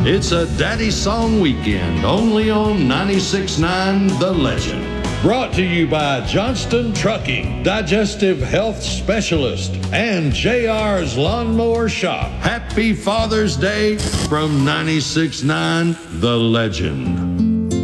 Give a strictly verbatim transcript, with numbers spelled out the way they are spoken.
It's a Daddy Song Weekend, only on ninety-six point nine The Legend. Brought to you by Johnston Trucking, Digestive Health Specialist, and J R's Lawnmower Shop. Happy Father's Day from ninety-six point nine The Legend.